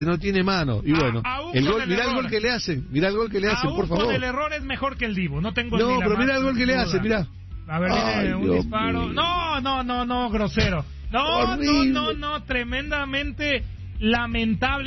no tiene mano. Y bueno, mirá el gol que le hacen, por favor. Con el error es mejor que el Dibu, no tengo ni la pero mirá más el gol que le hacen, mirá. A ver, viene un disparo. No, grosero. No, tremendamente lamentable.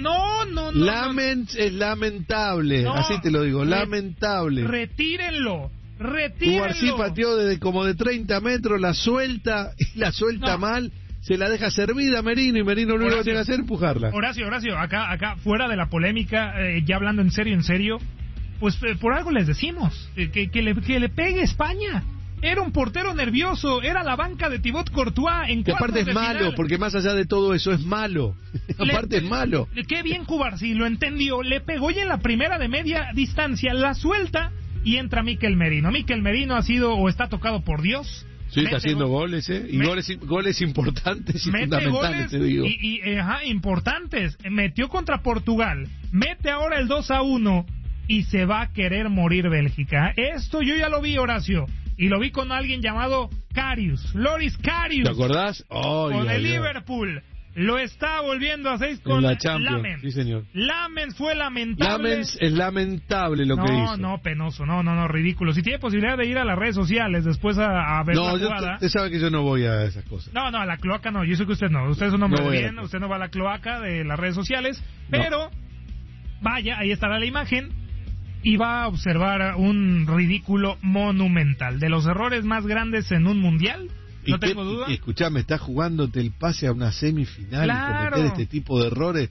Es lamentable, así te lo digo, lamentable. Retírenlo. Cubarsí pateó desde como de 30 metros, la suelta mal, se la deja servida a Merino, y Merino lo único que tiene que hacer es empujarla. Horacio, acá fuera de la polémica, ya hablando en serio, pues por algo les decimos, que le pegue España. Era un portero nervioso, era la banca de Thibaut Courtois en que aparte es malo, final. Porque más allá de todo eso es malo. Aparte es malo. Qué bien Cubarsí, lo entendió, le pegó y en la primera de media distancia la suelta y entra Mikel Merino. Mikel Merino ha sido o está tocado por Dios. Sí, está haciendo goles, y goles importantes y fundamentales, te digo. Importantes. Metió contra Portugal, mete ahora el 2-1 y se va a querer morir Bélgica. Esto yo ya lo vi, Horacio. Y lo vi con alguien llamado Loris Karius. ¿Te acordás? Con el Liverpool. Lo está volviendo a hacer con la Champions. Lamens. Sí, señor. Lamens fue lamentable. Lamens es lamentable lo que hizo. No, penoso. No, ridículo. Si tiene posibilidad de ir a las redes sociales después a ver la jugada. Usted sabe que yo no voy a esas cosas. No, a la cloaca no. Yo sé que usted no. Usted es un hombre bien. Usted no va a la cloaca de las redes sociales. Pero, vaya, ahí estará la imagen. Y va a observar un ridículo monumental. De los errores más grandes en un mundial, no tengo duda. Escuchame, estás jugándote el pase a una semifinal y cometer este tipo de errores.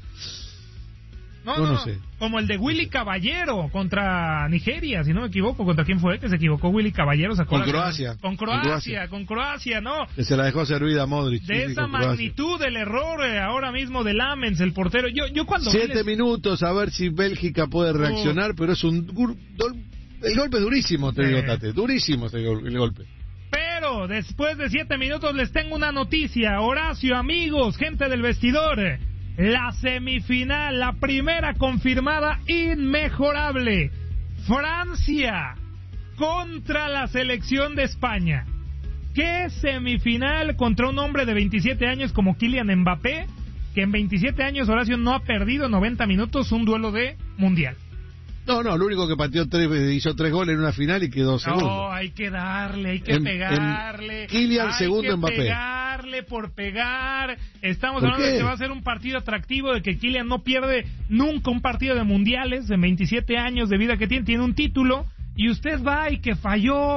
No sé. Como el de Willy Caballero contra Nigeria, si no me equivoco. ¿Contra quién fue que se equivocó Willy Caballero? Con Croacia. Con Croacia, ¿no? Que se la dejó servir a Modric. De esa magnitud del error ahora mismo de Lamens, el portero. Yo cuando 7 minutos a ver si Bélgica puede reaccionar, pero es el golpe es durísimo, te digo, Tate. Durísimo el golpe. Pero después de 7 minutos les tengo una noticia. Horacio, amigos, gente del vestidor. La semifinal, la primera confirmada, inmejorable. Francia contra la selección de España. ¿Qué semifinal contra un hombre de 27 años como Kylian Mbappé? Que en 27 años, Horacio, no ha perdido 90 minutos un duelo de mundial. No, lo único que hizo 3 goles en una final y quedó segundo. No, hay que darle, hay que pegarle. Kylian segundo Mbappé. Pegarle por pegar. Estamos hablando de que va a ser un partido atractivo, de que Kylian no pierde nunca un partido de mundiales en 27 años de vida que tiene un título, y usted va y que falló.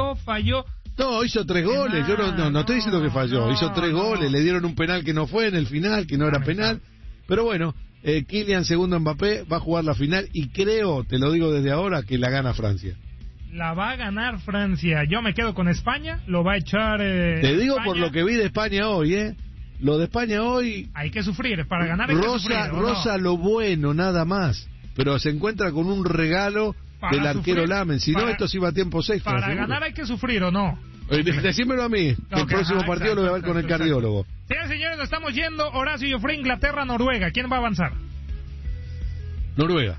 No, hizo 3 goles. Yo no estoy diciendo que falló. Hizo 3 goles. Le dieron un penal que no fue en el final, que no era penal. Pero bueno, Kylian segundo Mbappé va a jugar la final y creo, te lo digo desde ahora, que la gana Francia. La va a ganar Francia. Yo me quedo con España. Lo va a echar te digo España. Por lo que vi de España hoy, Lo de España hoy... Hay que sufrir. Para ganar hay que sufrir. Rosa lo bueno, nada más. Pero se encuentra con un regalo del arquero Lamens. Si no, esto sí va a tiempo 6. Para ganar hay que sufrir, ¿o no? Decímelo a mí, que el próximo partido lo voy a ver con el cardiólogo. Señores, nos estamos yendo. Horacio y Ofre, Inglaterra, Noruega. ¿Quién va a avanzar? Noruega.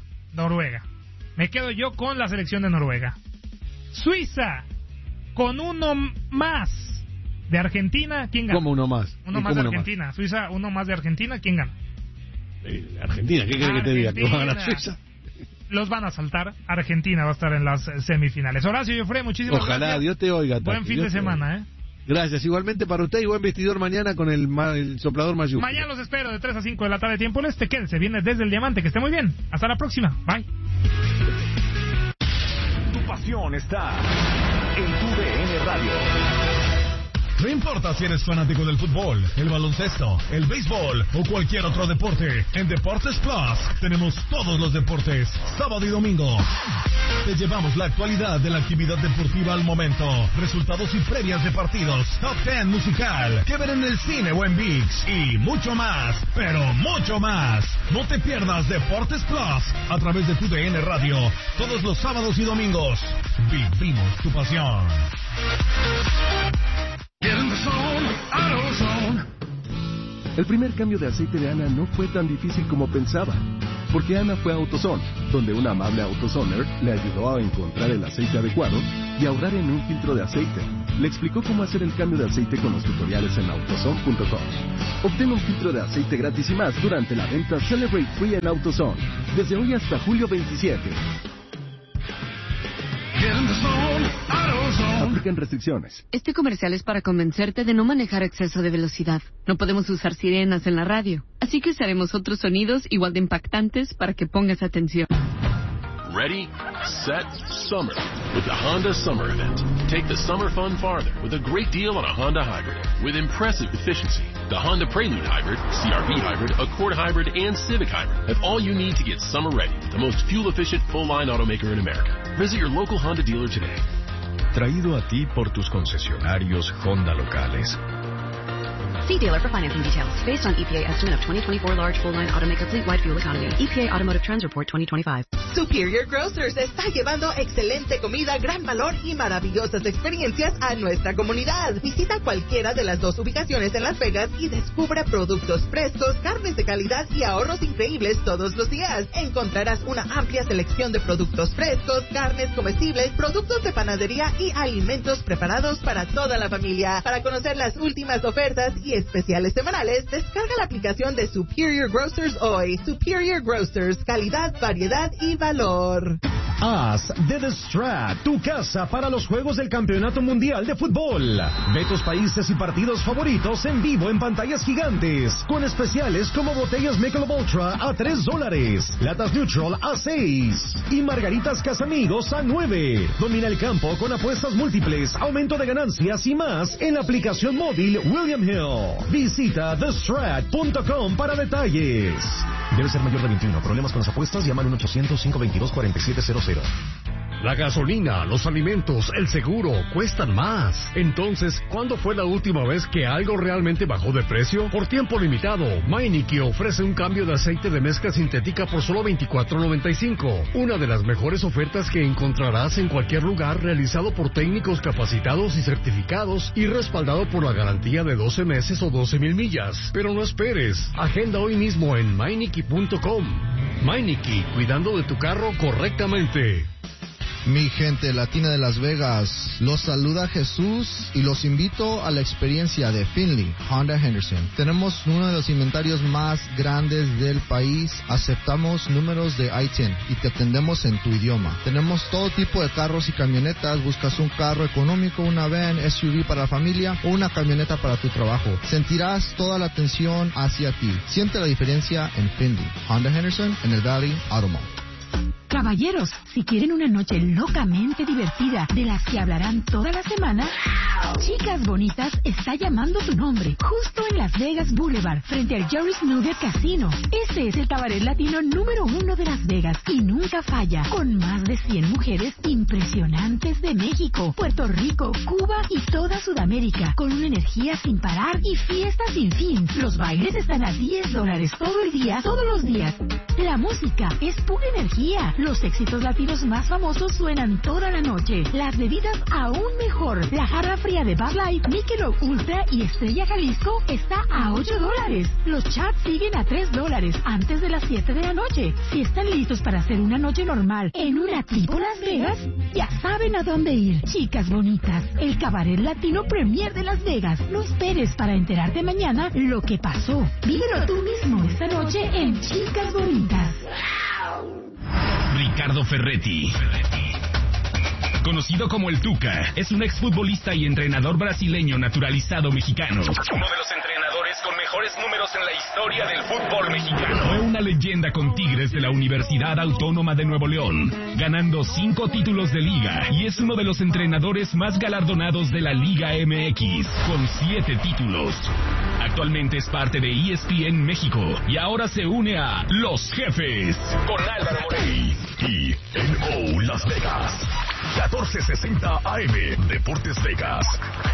Me quedo yo con la selección de Noruega. Suiza, con uno más de Argentina, ¿quién gana? ¿Cómo uno más? Uno más de Argentina. Más? Suiza, uno más de Argentina, ¿quién gana? Argentina, ¿qué querés que te diga? ¿Que va a ganar Suiza? Los van a saltar. Argentina va a estar en las semifinales. Horacio y Ofre, muchísimas gracias. Ojalá, Dios te oiga. Buen fin de semana, Gracias, igualmente para usted y buen vestidor mañana con el soplador mayúsculo. Mañana los espero de 3 a 5 de la tarde, tiempo este. Quédense, viene desde el Diamante, que esté muy bien. Hasta la próxima, bye. Tu pasión está en tu DN Radio. No importa si eres fanático del fútbol, el baloncesto, el béisbol o cualquier otro deporte, en Deportes Plus tenemos todos los deportes, sábado y domingo. Te llevamos la actualidad de la actividad deportiva al momento, resultados y previas de partidos, top 10 musical, que ver en el cine o en ViX y mucho más, pero mucho más. No te pierdas Deportes Plus a través de tu DN Radio, todos los sábados y domingos. Vivimos tu pasión. El primer cambio de aceite de Ana no fue tan difícil como pensaba, porque Ana fue a AutoZone, donde un amable AutoZoner le ayudó a encontrar el aceite adecuado y ahorrar en un filtro de aceite. le explicó cómo hacer el cambio de aceite con los tutoriales en AutoZone.com. Obtén un filtro de aceite gratis y más durante la venta Celebrate Free en AutoZone, desde hoy hasta julio 27. Aplican restricciones. Este comercial es para convencerte de no manejar a exceso de velocidad. No podemos usar sirenas en la radio, así que usaremos otros sonidos igual de impactantes para que pongas atención. Ready, set, summer with the Honda Summer Event. Take the summer fun farther with a great deal on a Honda Hybrid with impressive efficiency. The Honda Prelude Hybrid, CR-V Hybrid, Accord Hybrid, and Civic Hybrid have all you need to get summer ready. The most fuel-efficient full-line automaker in America. Visit your local Honda dealer today. Traído a ti por tus concesionarios Honda locales. See dealer for financing details. Based on EPA estimate of 2024 large full-line automaker fleet-wide fuel economy. EPA Automotive Trends Report 2025. Superior Grocers está llevando excelente comida, gran valor y maravillosas experiencias a nuestra comunidad. Visita cualquiera de las 2 ubicaciones en Las Vegas y descubre productos frescos, carnes de calidad y ahorros increíbles todos los días. Encontrarás una amplia selección de productos frescos, carnes comestibles, productos de panadería y alimentos preparados para toda la familia. Para conocer las últimas ofertas y especiales semanales, descarga la aplicación de Superior Grocers hoy. Superior Grocers, calidad, variedad y valor. Haz de The Strat tu casa para los Juegos del Campeonato Mundial de Fútbol. Ve tus países y partidos favoritos en vivo en pantallas gigantes, con especiales como botellas Michelob Ultra a $3, latas Neutral a $6 y margaritas Casamigos a $9. Domina el campo con apuestas múltiples, aumento de ganancias y más en la aplicación móvil William Hill. Visita thestrat.com para detalles. Debe ser mayor de 21. Problemas con las apuestas, llaman al 1-800-522-4700. La gasolina, los alimentos, el seguro, cuestan más. Entonces, ¿cuándo fue la última vez que algo realmente bajó de precio? Por tiempo limitado, Meineke ofrece un cambio de aceite de mezcla sintética por solo $24.95. Una de las mejores ofertas que encontrarás en cualquier lugar, realizado por técnicos capacitados y certificados y respaldado por la garantía de 12 meses o 12,000 millas. Pero no esperes, agenda hoy mismo en Meineke.com. Meineke, cuidando de tu carro correctamente. Mi gente latina de Las Vegas, los saluda Jesús y los invito a la experiencia de Finley Honda Henderson. Tenemos uno de los inventarios más grandes del país, aceptamos números de I-10 y te atendemos en tu idioma. Tenemos todo tipo de carros y camionetas, buscas un carro económico, una van, SUV para la familia o una camioneta para tu trabajo. Sentirás toda la atención hacia ti. Siente la diferencia en Finley Honda Henderson en el Valley Auto Mall. Caballeros, si quieren una noche locamente divertida, de las que hablarán toda la semana, Chicas Bonitas está llamando tu nombre, justo en Las Vegas Boulevard, frente al Jerry's Nugget Casino. Este es el cabaret latino número 1 de Las Vegas y nunca falla, con más de 100 mujeres impresionantes de México, Puerto Rico, Cuba y toda Sudamérica, con una energía sin parar y fiesta sin fin. Los bailes están a $10 todo el día, todos los días. La música es pura energía. Los éxitos latinos más famosos suenan toda la noche. Las bebidas aún mejor. La jarra fría de Bud Light, Michelob Ultra y Estrella Jalisco está a $8. Los chats siguen a $3 antes de las 7 de la noche. Si están listos para hacer una noche normal en una tipo Las Vegas, ya saben a dónde ir. Chicas Bonitas, el cabaret latino premier de Las Vegas. No esperes para enterarte mañana lo que pasó. Vívelo tú mismo esta noche en Chicas Bonitas. Ricardo Ferretti, conocido como el Tuca, es un exfutbolista y entrenador brasileño naturalizado mexicano. Uno de los entrenadores con mejores números en la historia del fútbol mexicano. Fue una leyenda con Tigres de la Universidad Autónoma de Nuevo León, ganando 5 títulos de liga, y es uno de los entrenadores más galardonados de la Liga MX, con 7 títulos. Actualmente es parte de ESPN México y ahora se une a Los Jefes con Álvaro Morey y NO Las Vegas. 1460 AM Deportes Vegas.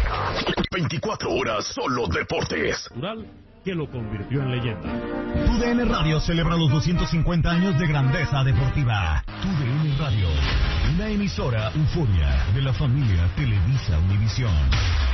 24 horas solo deportes. Que lo convirtió en leyenda. TUDN Radio celebra los 250 años de grandeza deportiva. TUDN Radio, una emisora euforia de la familia Televisa Univisión.